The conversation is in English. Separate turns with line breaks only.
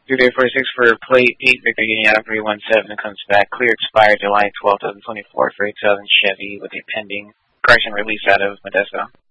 346 for plate 8, Victor Union 317, comes back. Clear expired July 12, 2024 for a 2000 Chevy with a pending correction release out of Modesto.